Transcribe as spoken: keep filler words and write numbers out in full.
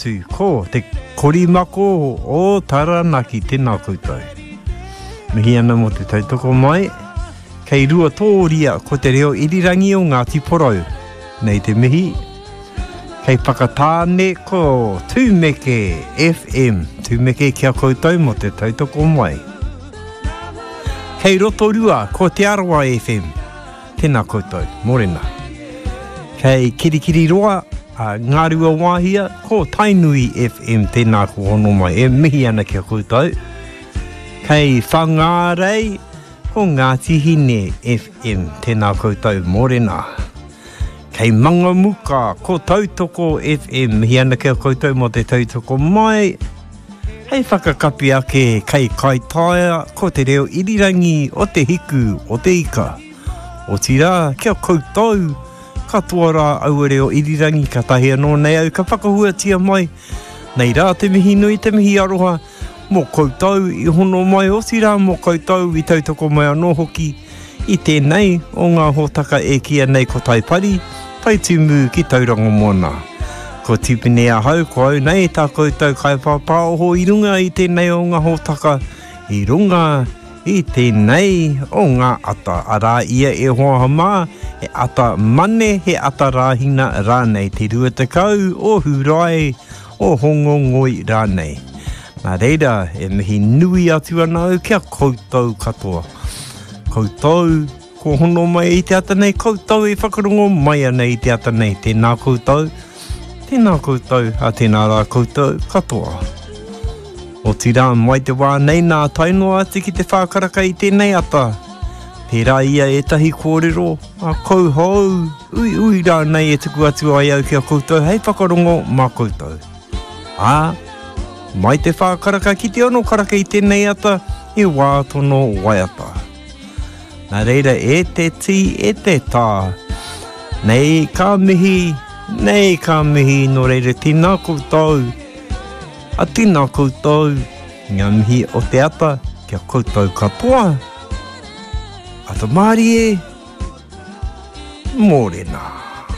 atu ko te korimako o Taranaki tēnā koutou. Mihi ana mo te tautoko mai, kei rua tōria ko te reo irirangi o Ngāti Porou, nei te mihi. Kei whakatāne ko Tūmeke F M, Tūmeke kia koutou mo te tautoko mai. Kei Rotorua ko Te Arawa F M, tēnā koutou, morena. Kei Kirikiriroa, Uh, Ngārua Wāhia, ko Tainui F M, tēnā ko hono mai, e mihi ana kia koutou. Kei Whangārei, ko Ngāti Hine F M, tēnā koutou, morena. Kei Mangamuka, ko Tautoko F M, mihi ana kia koutou mo te tautoko mai. Hei whakakapi ake, kei Kaitaia, ko te reo irirangi o te hiku, o te ika. O tira, kia koutou, katoa rā au reo irirangi ka tahi anō nei au ka whakahua tia mai. Nei rā te mihi nui, te mihi aroha, mō koutou i hono mai o si rā, mō koutou i tautoko mai anō hoki. I tēnei o ngā hōtaka e kia nei ko taipari, tai tumu ki tauranga moana. Ko tipine a hau, ko au nei tā koutou kai pāpā oho i runga i tēnei o ngā hōtaka, i runga i tēnei o ngā ata. Arā ia e hoa mā, he ata mane, he ata rāhina rānei, te rua te kau o hurai, o hongo ngoi rānei. Nā reira, e mihi nui atu ana au kia koutou katoa. Koutou, ko hono mai i te ata nei, koutou e whakarongo mai ana i te ata nei, tēnā koutou, tēnā koutou, a tēnā rā koutou katoa. O tira mai te wā nei nā tainoa ati ki te whākaraka i tēnei ata. Pērā ia e tahi kōrero, a kou hou, ui ui rā nei e tuku atu ai au kia koutou, hei whakarongo mā koutou. Ā, mai te whākaraka ki te ono karaka i tēnei ata, i wā tono waiata. Nā reira e te ti e te tā, nei ka mihi, nei ka mihi, no reira tīnā koutou, a tīnā koutou, ngā mihi o te ata, kia koutou katoa. Ata Mārie, morena.